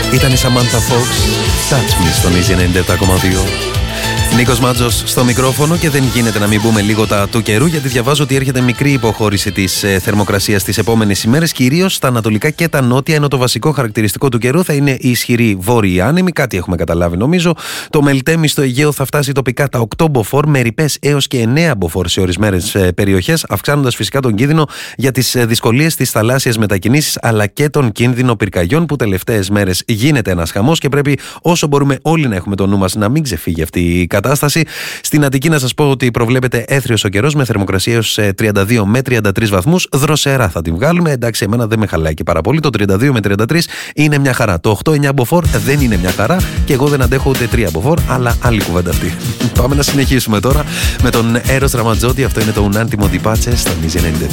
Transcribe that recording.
Ήταν η Samantha Fox, Touch Me στον Easy 97,2. Νίκος Μάτζος στο μικρόφωνο και δεν γίνεται να μην πούμε λίγο τα του καιρού, γιατί διαβάζω ότι έρχεται μικρή υποχώρηση της θερμοκρασίας τις επόμενες ημέρες, κυρίως στα ανατολικά και τα νότια, ενώ το βασικό χαρακτηριστικό του καιρού θα είναι η ισχυρή βόρειοι άνεμοι. Κάτι έχουμε καταλάβει νομίζω. Το μελτέμι στο Αιγαίο θα φτάσει τοπικά τα 8 μποφόρ, με ρηπές έως και 9 μποφόρ σε ορισμένες περιοχές, αυξάνοντας φυσικά τον κίνδυνο για τις δυσκολίες στις θαλάσσιες μετακινήσεις, αλλά και τον κίνδυνο πυρκαγιών, που τελευταίες μέρες γίνεται ένας χαμός και πρέπει όσο μπορούμε όλοι να έχουμε το νου μας να μην ξεφύγει αυτή η κατάσταση. Στην Αττική να σας πω ότι προβλέπεται έθριος ο καιρός, με θερμοκρασία έως 32 με 33 βαθμούς. Δροσερά θα την βγάλουμε. Εντάξει, εμένα δεν με χαλάει και πάρα πολύ. Το 32 με 33 είναι μια χαρά. Το 8-9 μποφόρ δεν είναι μια χαρά και εγώ δεν αντέχω ούτε 3 μποφόρ, αλλά άλλη κουβέντα αυτή. Πάμε να συνεχίσουμε τώρα με τον Έρος Ραματζότη. Αυτό είναι το Un Attimo di Pace στο Easy 97,2.